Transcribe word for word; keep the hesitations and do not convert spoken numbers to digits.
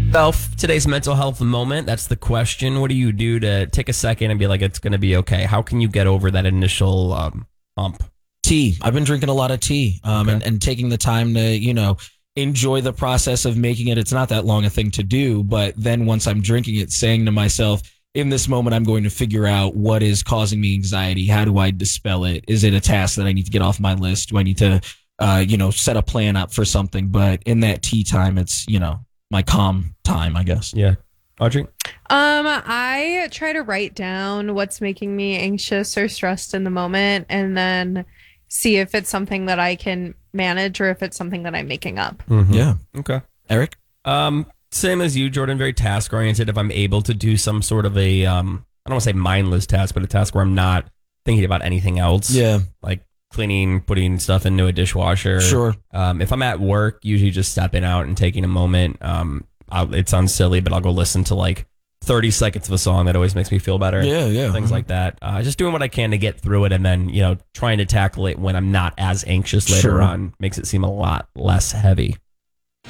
Self, today's mental health moment. That's the question. What do you do to take a second and be like, it's going to be okay? How can you get over that initial um, hump? Tea. I've been drinking a lot of tea um, Okay. and, and taking the time to, you know, enjoy the process of making it. It's not that long a thing to do, but then once I'm drinking it, saying to myself, in this moment, I'm going to figure out what is causing me anxiety. How do I dispel it? Is it a task that I need to get off my list? Do I need to, uh, you know, set a plan up for something? But in that tea time, it's, you know, my calm time, I guess. Yeah. Audrey? Um, I try to write down what's making me anxious or stressed in the moment and then see if it's something that I can manage or if it's something that I'm making up. Mm-hmm. Yeah. Okay. Eric? Um, same as you, Jordan, very task oriented. If I'm able to do some sort of a, um, I don't want to say mindless task, but a task where I'm not thinking about anything else. Yeah. Like cleaning, putting stuff into a dishwasher. Sure. Um, if I'm at work, usually just stepping out and taking a moment. Um, I'll, it sounds silly, but I'll go listen to like thirty seconds of a song. That always makes me feel better. Yeah, yeah. Things Mhm. like that. Uh, just doing what I can to get through it, and then, you know, trying to tackle it when I'm not as anxious later Sure. on makes it seem a lot less heavy.